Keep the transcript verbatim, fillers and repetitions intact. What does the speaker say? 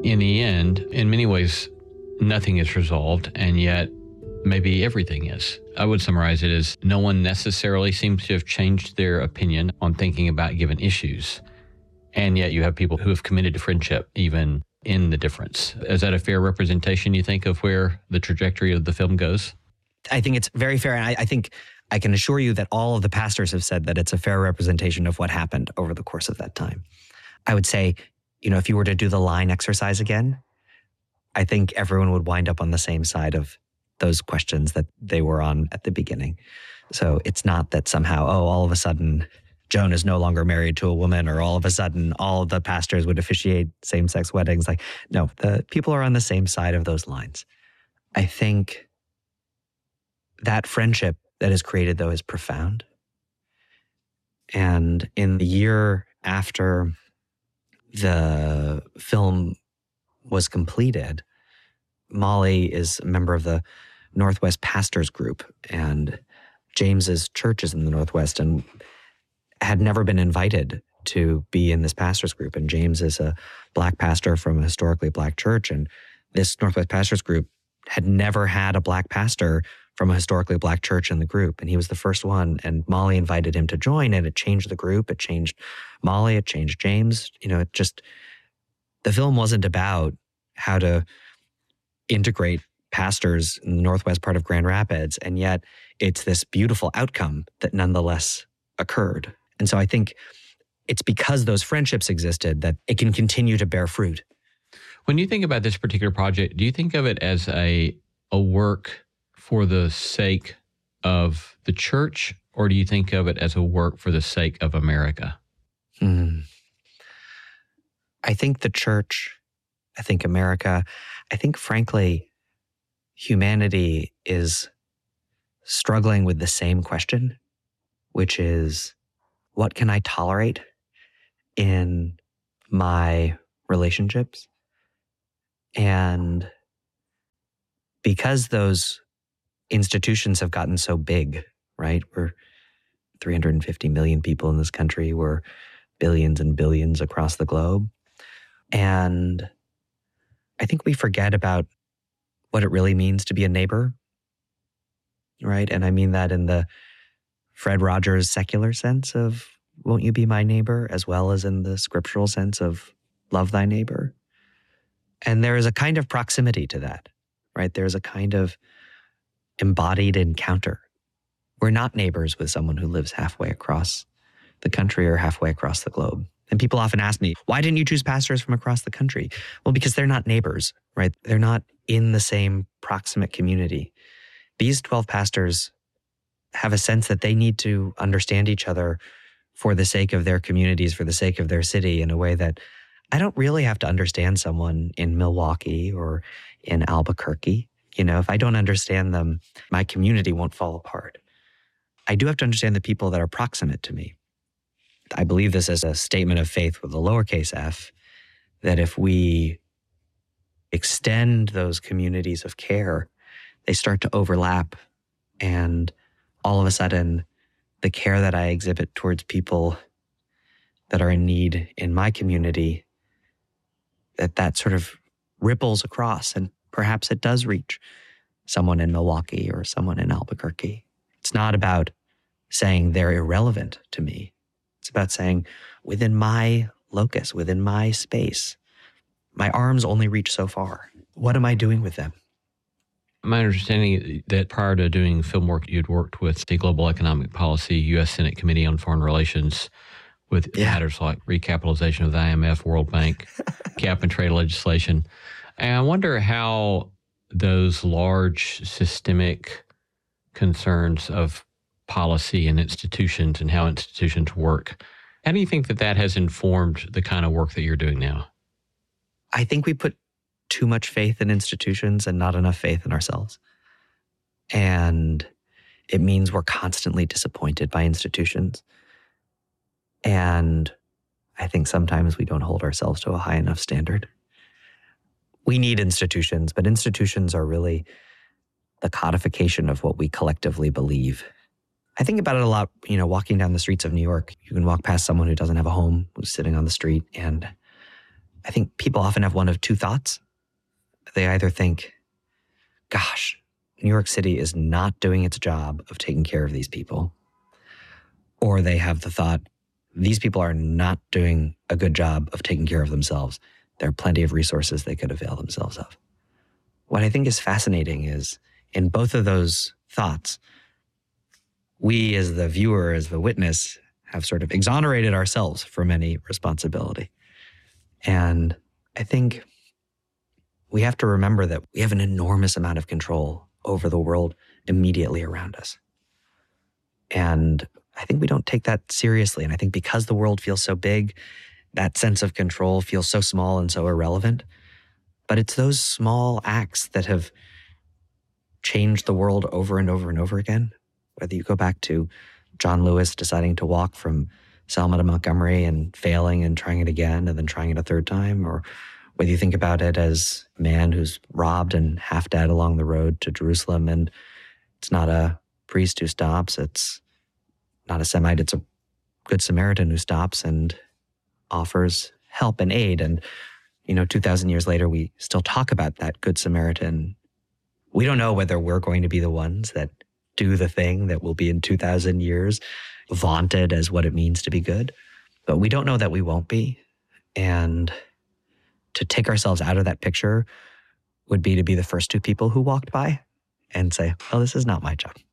in the end, in many ways, nothing is resolved, and yet maybe everything is. I would summarize it as no one necessarily seems to have changed their opinion on thinking about given issues. And yet you have people who have committed to friendship even in the difference. Is that a fair representation, you think, of where the trajectory of the film goes? I think it's very fair. And I, I think I can assure you that all of the pastors have said that it's a fair representation of what happened over the course of that time. I would say, you know, if you were to do the line exercise again, I think everyone would wind up on the same side of those questions that they were on at the beginning. So it's not that somehow, oh, all of a sudden Joan is no longer married to a woman, or all of a sudden all of the pastors would officiate same-sex weddings. Like, no, the people are on the same side of those lines. I think that friendship that is created, though, is profound. And in the year after the film was completed, Molly is a member of the Northwest Pastors Group, and James's church is in the Northwest and had never been invited to be in this pastors group. And James is a black pastor from a historically black church, and this Northwest Pastors Group had never had a black pastor from a historically black church in the group, and he was the first one. And Molly invited him to join, and it changed the group. It changed Molly. It changed James. You know, it just, the film wasn't about how to integrate pastors in the northwest part of Grand Rapids, and yet it's this beautiful outcome that nonetheless occurred. And so I think it's because those friendships existed that it can continue to bear fruit. When you think about this particular project, do you think of it as a a work for the sake of the church, or do you think of it as a work for the sake of America? Hmm. I think the church, I think America, I think, frankly, humanity is struggling with the same question, which is, what can I tolerate in my relationships? And because those institutions have gotten so big, right? We're three hundred fifty million people in this country. We're billions and billions across the globe. And I think we forget about what it really means to be a neighbor, right? And I mean that in the Fred Rogers secular sense of, won't you be my neighbor, as well as in the scriptural sense of love thy neighbor. And there is a kind of proximity to that, right? There's a kind of embodied encounter. We're not neighbors with someone who lives halfway across the country or halfway across the globe. And people often ask me, why didn't you choose pastors from across the country? Well, because they're not neighbors, right? They're not in the same proximate community. These twelve pastors have a sense that they need to understand each other for the sake of their communities, for the sake of their city, in a way that I don't really have to understand someone in Milwaukee or in Albuquerque. You know, if I don't understand them, my community won't fall apart. I do have to understand the people that are proximate to me. I believe this as a statement of faith with a lowercase f, that if we extend those communities of care, they start to overlap, and all of a sudden, the care that I exhibit towards people that are in need in my community, that that sort of ripples across, and perhaps it does reach someone in Milwaukee or someone in Albuquerque. It's not about saying they're irrelevant to me. It's about saying, within my locus, within my space, my arms only reach so far. What am I doing with them? My understanding that prior to doing film work, you'd worked with the Global Economic Policy U S Senate Committee on Foreign Relations with yeah. matters like recapitalization of the I M F, World Bank, cap and trade legislation. And I wonder how those large systemic concerns of policy and institutions and how institutions work, how do you think that that has informed the kind of work that you're doing now? I think we put too much faith in institutions and not enough faith in ourselves. And it means we're constantly disappointed by institutions. And I think sometimes we don't hold ourselves to a high enough standard. We need institutions, but institutions are really the codification of what we collectively believe. I think about it a lot, you know, walking down the streets of New York. You can walk past someone who doesn't have a home, who's sitting on the street, and I think people often have one of two thoughts. They either think, gosh, New York City is not doing its job of taking care of these people. Or they have the thought, these people are not doing a good job of taking care of themselves. There are plenty of resources they could avail themselves of. What I think is fascinating is in both of those thoughts, we as the viewer, as the witness, have sort of exonerated ourselves from any responsibility. And I think we have to remember that we have an enormous amount of control over the world immediately around us. And I think we don't take that seriously. And I think because the world feels so big, that sense of control feels so small and so irrelevant. But it's those small acts that have changed the world over and over and over again. Whether you go back to John Lewis deciding to walk from Selma to Montgomery and failing and trying it again and then trying it a third time, or whether you think about it as a man who's robbed and half dead along the road to Jerusalem, and it's not a priest who stops, it's not a Semite, it's a good Samaritan who stops and offers help and aid. And, you know, two thousand years later, we still talk about that good Samaritan. We don't know whether we're going to be the ones that do the thing that will be in two thousand years vaunted as what it means to be good, but we don't know that we won't be. And to take ourselves out of that picture would be to be the first two people who walked by and say, oh, this is not my job.